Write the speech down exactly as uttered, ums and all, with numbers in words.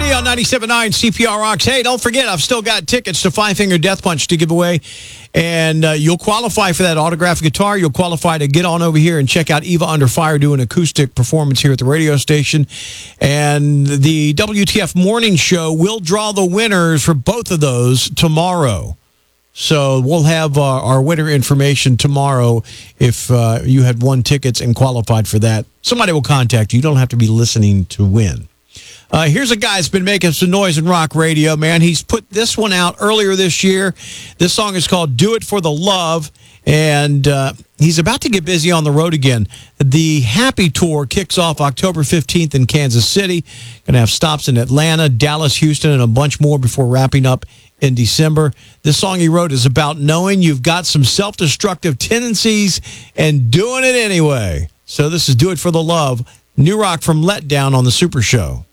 D on ninety-seven point nine C P R Rocks. Hey, don't forget, I've still got tickets to Five Finger Death Punch to give away, and uh, you'll qualify for that autographed guitar. You'll qualify to get on over here and check out Eva Under Fire do an acoustic performance here at the radio station. And the W T F Morning Show will draw the winners for both of those tomorrow. So we'll have uh, our winner information tomorrow if uh, you had won tickets and qualified for that. Somebody will contact you. You don't have to be listening to win. Uh, here's a guy that's been making some noise in rock radio, man. He's put this one out earlier this year. This song is called Do It for the Love, and uh, he's about to get busy on the road again. The Happy Tour kicks off October fifteenth in Kansas City. Going to have stops in Atlanta, Dallas, Houston, and a bunch more before wrapping up in December. This song he wrote is about knowing you've got some self-destructive tendencies and doing it anyway. So this is Do It for the Love, new rock from Letdown on the Super Show.